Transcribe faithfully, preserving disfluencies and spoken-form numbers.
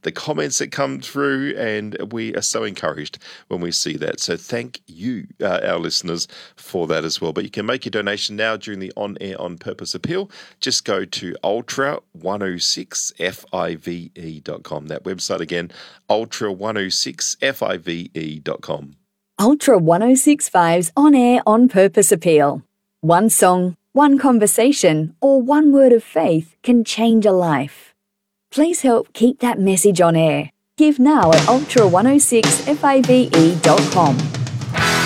the comments that come through, and we are so encouraged when we see that. So thank you, uh, our listeners, for that as well. But you can make your donation now during the On Air On Purpose appeal. Just go to ultra one oh six five dot com. That website again, ultra one oh six five dot com. Ultra ten sixty-five's On Air On Purpose appeal. One song, one conversation, or one word of faith can change a life. Please help keep that message on air. Give now at ultra one oh six five dot com.